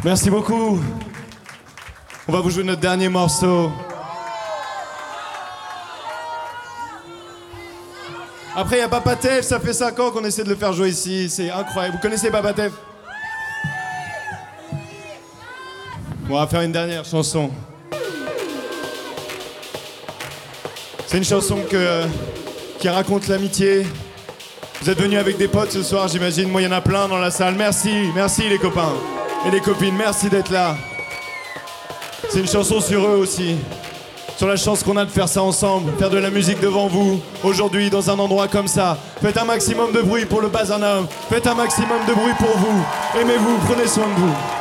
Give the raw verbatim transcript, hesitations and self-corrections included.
Merci beaucoup. On va vous jouer notre dernier morceau. Après, il y a Papatev, ça fait cinq ans qu'on essaie de le faire jouer ici. C'est incroyable. Vous connaissez Papatev? Bon, on va faire une dernière chanson. C'est une chanson que, qui raconte l'amitié. Vous êtes venus avec des potes ce soir, j'imagine. Moi, il y en a plein dans la salle. Merci, merci les copains et les copines. Merci d'être là. C'est une chanson sur eux aussi. Sur la chance qu'on a de faire ça ensemble, faire de la musique devant vous, aujourd'hui, dans un endroit comme ça. Faites un maximum de bruit pour le Bazarnum. Faites un maximum de bruit pour vous. Aimez-vous, prenez soin de vous.